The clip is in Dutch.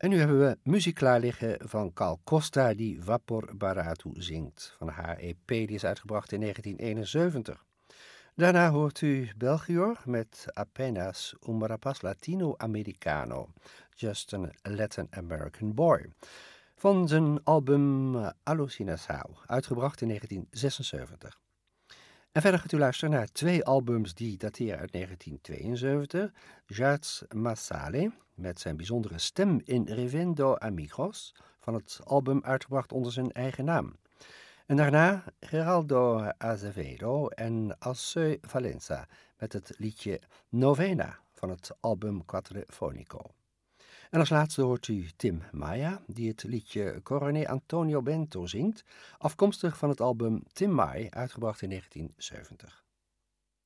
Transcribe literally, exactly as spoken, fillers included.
En nu hebben we muziek klaar liggen van Gal Costa die Vapor Barato zingt. Van haar E P die is uitgebracht in negentien eenenzeventig. Daarna hoort u Belgior met Apenas un rapaz latino-americano. Just a Latin American Boy. Van zijn album Alucinação, uitgebracht in negentien zesenzeventig. En verder gaat u luisteren naar twee albums die dateren uit negentien tweeënzeventig. Jazz Massale, met zijn bijzondere stem in Revendo Amigos, van het album uitgebracht onder zijn eigen naam. En daarna Geraldo Azevedo en Alceu Valença met het liedje Novena van het album Quattrofonico. En als laatste hoort u Tim Maya, die het liedje Coroné Antonio Bento zingt, afkomstig van het album Tim Mai, uitgebracht in negentien zeventig.